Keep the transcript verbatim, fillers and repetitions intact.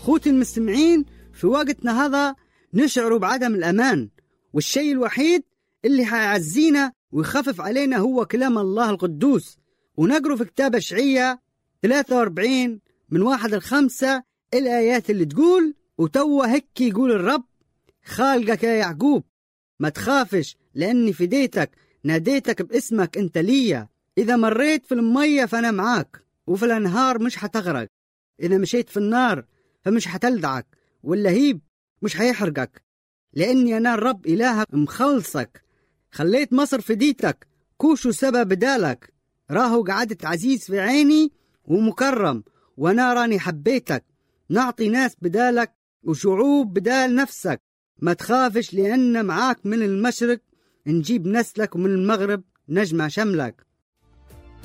خوتي المستمعين، في وقتنا هذا نشعر بعدم الأمان، والشيء الوحيد اللي حيعزينا ويخفف علينا هو كلام الله القدوس. ونقرأ في كتاب أشعياء ثلاثة وأربعين من واحد الخمسة الآيات اللي تقول: وتوا هيك يقول الرب خالقك يا يعقوب، ما تخافش لأني فديتك، ناديتك باسمك أنت ليا. إذا مريت في المية فأنا معاك، وفي الأنهار مش حتغرق. إذا مشيت في النار فمش حتلدعك، واللهيب مش حيحرقك، لأني أنا الرب إلهك مخلصك. خليت مصر فديتك، كوشو سبا بدالك. راهو قعدت عزيز في عيني ومكرم، وأنا راني حبيتك. نعطي ناس بدالك وشعوب بدال نفسك. ما تخافش لأن معاك من المشرق نجيب نسلك، ومن المغرب نجمع شملك.